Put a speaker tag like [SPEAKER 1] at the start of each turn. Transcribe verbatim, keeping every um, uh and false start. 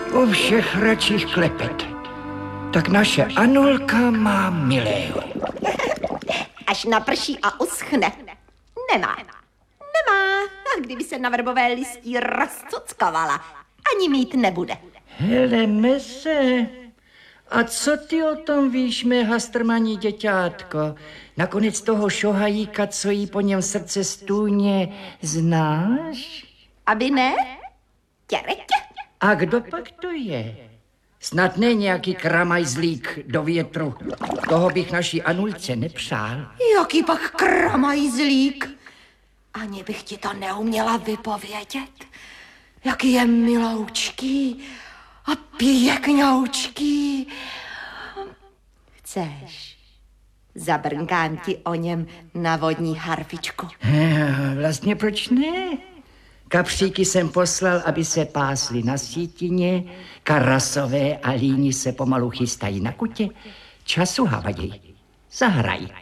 [SPEAKER 1] U všech radších klepet. Tak naše Anulka má milého.
[SPEAKER 2] Až naprší a uschne. Nemá. Nemá. A kdyby se na vrbové listí rozcuckovala, ani mít nebude.
[SPEAKER 1] Heleme se. A co ty o tom víš, mé hastrmaní děťátko? Nakonec toho šohajíka, co jí po něm srdce stůně, znáš?
[SPEAKER 2] Aby ne? Těretě.
[SPEAKER 1] A kdo pak to je? Snad ne nějaký kramajzlík do větru. Toho bych naší Anulce nepřál.
[SPEAKER 2] Jaký pak kramajzlík? Ani bych ti to neuměla vypovědět. Jaký je miloučký a pěkňoučký. Chceš? Zabrnkám ti o něm na vodní harfičku.
[SPEAKER 1] Vlastně proč ne? Kapříky jsem poslal, aby se pásly na sítině, karasové a líni se pomalu chystají na kutě. Času havaděj. Zahraj.